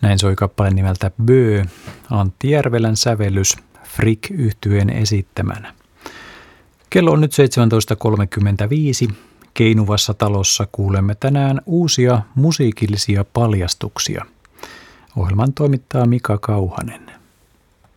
Näin soi kappale nimeltä Bö, Antti Järvelän sävellys Frick-yhtyeen esittämänä. Kello on nyt 17.35. Keinuvassa talossa kuulemme tänään uusia musiikillisia paljastuksia. Ohjelman toimittaa Mika Kauhanen.